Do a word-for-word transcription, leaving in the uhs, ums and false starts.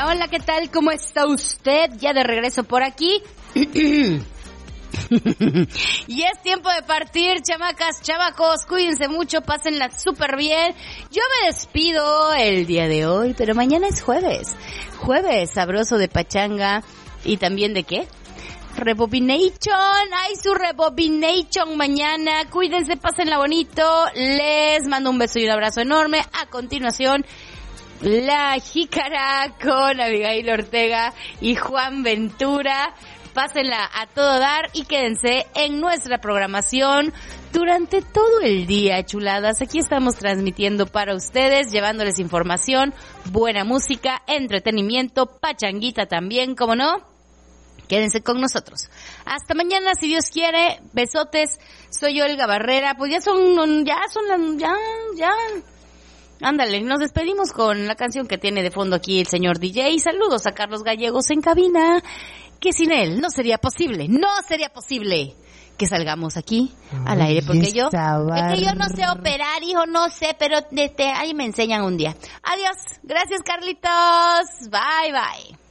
Hola, hola, ¿qué tal? ¿Cómo está usted? Ya de regreso por aquí. Y es tiempo de partir, chamacas, chamacos, cuídense mucho, pásenla súper bien. Yo me despido el día de hoy, pero mañana es jueves. Jueves sabroso de pachanga y también de ¿qué? Rebobination, hay su Rebobination mañana. Cuídense, pásenla bonito. Les mando un beso y un abrazo enorme. A continuación, La Jícara con Abigail Ortega y Juan Ventura. Pásenla a todo dar y quédense en nuestra programación durante todo el día, chuladas. Aquí estamos transmitiendo para ustedes, llevándoles información, buena música, entretenimiento, pachanguita también, ¿cómo no? Quédense con nosotros. Hasta mañana, si Dios quiere. Besotes. Soy Olga Barrera. Pues ya son, ya son, ya, ya. Ándale, nos despedimos con la canción que tiene de fondo aquí el señor D J. Saludos a Carlos Gallegos en cabina, que sin él no sería posible, no sería posible que salgamos aquí al aire, porque yo, es que yo no sé operar, hijo, no sé, pero desde ahí me enseñan un día. Adiós, gracias Carlitos, bye bye.